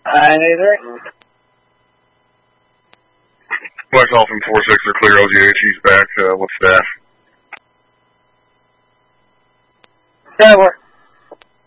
Either. Black Dolphin 4-6 are clear. LGH, he's back. What's staff? Yeah, we're